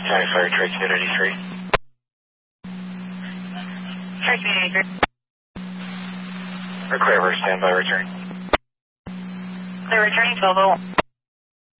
County Fire Trace 83. Trace 83. Clear, standby, return. Clear, returning 1201.